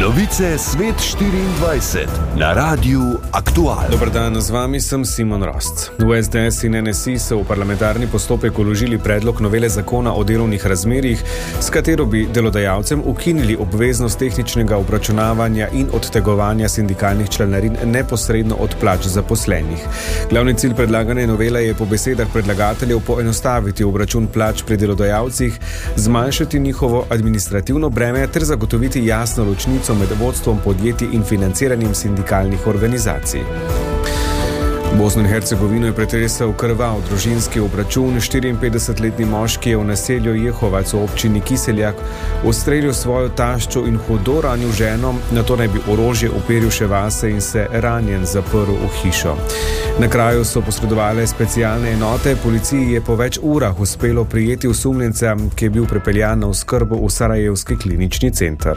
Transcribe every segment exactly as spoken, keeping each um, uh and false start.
Novice Svet štiriindvajset na Radiu Aktual. Dober dan, z vami sem Simon Rost. V es de es in en es i so v parlamentarni postopek vložili predlog novele zakona o delovnih razmerjih, s katero bi delodajalcem ukinili obveznost tehničnega obračunavanja in odtegovanja sindikalnih članarin neposredno od plač zaposlenih. Glavni cilj predlagane novele je po besedah predlagateljev poenostaviti obračun plač pri delodajalcih, zmanjšati njihovo administrativno breme ter zagotoviti jasno ločnico med vodstvom podjetij in financiranjem sindikalnih organizacij. Bosno in Hercegovino je pretresel krvav družinski obračun. štiriinpetdesetletni moški je v naselju Jehovac v občini Kiseljak ustrelil svojo taščo in hudo ranil ženo, nato naj bi orožje uperil še vase in se ranjen zaprl v hišo. Na kraju so posredovale specialne enote, policiji je po več urah uspelo prijeti osumljenca, ki je bil prepeljan na oskrbo v sarajevski klinični center.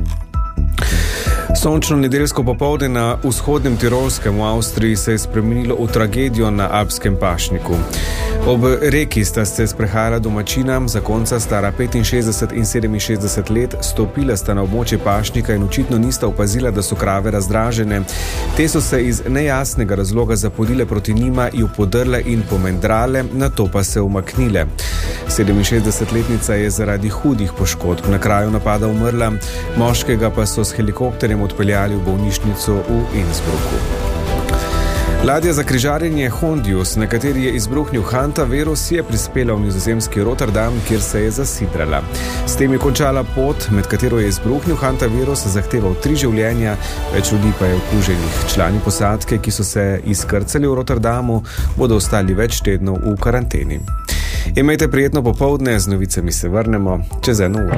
Sončno nedeljsko popoldne na vzhodnem Tirolskem v Avstriji se je spremenilo v tragedijo na alpskem pašniku. Ob reki sta se sprehajala domačina, zakonca stara petinšestdeset in sedeminšestdeset let, stopila sta na območje pašnika in očitno nista opazila, da so krave razdražene. Te so se iz nejasnega razloga zapodile proti njima, ju podrle in pomendrale, nato pa se umaknile. sedeminšestdesetletnica je zaradi hudih poškodb na kraju napada umrla, moškega pa so s helikopterjem odpeljali v bolnišnico v Innsbrucku. Ladja za križarjenje Hondius, na kateri je izbruhnil hantavirus, je prispela v nizozemski Rotterdam, kjer se je zasidrala. S tem je končala pot, med katero je izbruhnil hantavirus, zahteval tri življenja, več ljudi pa je okuženih. Člani posadke, ki so se izkrcali v Rotterdamu, bodo ostali več tednov v karanteni. Imejte prijetno popoldne, z novicami se vrnemo čez eno uro.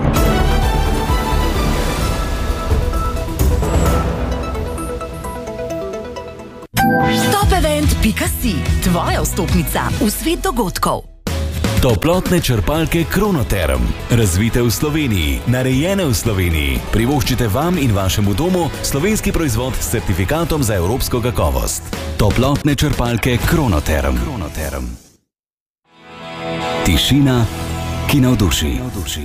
Topevent pika si, tvoja vstopnica v svet dogodkov. Toplotne črpalke Kronoterm. Razvite v Sloveniji, narejene v Sloveniji. Privoščite vam in vašemu domu slovenski proizvod s certifikatom za evropsko kakovost. Toplotne črpalke Kronoterm. Kronoterm. Tišina, ki navduši.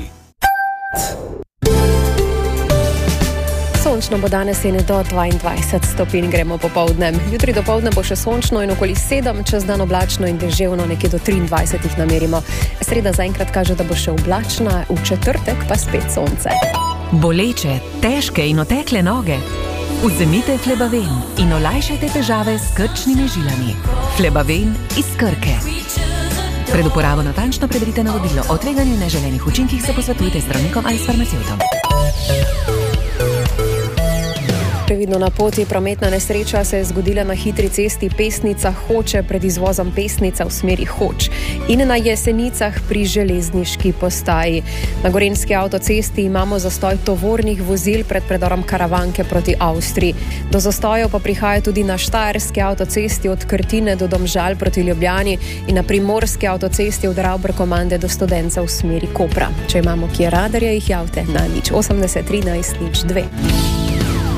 Sončno bo danes in do dvaindvajset stopinj, gremo popoldne. Jutri dopoldne bo še sončno in okoli sedem, čez dan oblačno in deževno, nekje do triindvajset jih namerimo. Sreda zaenkrat kaže, da bo še oblačna, v četrtek pa spet sonce. Boleče, težke in otekle noge? Vzemite Flebaven in olajšajte težave s krčnimi žilami. Flebaven iz Krke. Pred uporabo natančno preberite navodilo. O tveganju in neželenih učinkih se posvetujte s zdravnikom ali s farmacevtom. Previdno na poti, prometna nesreča se je zgodila na hitri cesti Pesnica-Hoče pred izvozom Pesnica v smeri Hoč in na Jesenicah pri železniški postaji. Na gorenjski avtocesti imamo zastoj tovornih vozil pred predorom Karavanke proti Avstriji. Do zastojev pa prihaja tudi na štajerski avtocesti od Krtine do Domžal proti Ljubljani in na primorski avtocesti od Ravbrkomande do Studenca v smeri Kopra. Če imamo kje radarja, jih javite na nič osemdeset trinajst nič dve.